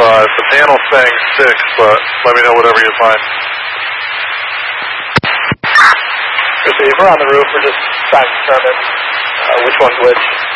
The panel's saying 6, but let me know whatever you find. Receiver on the roof. We're just trying to determine which one's which.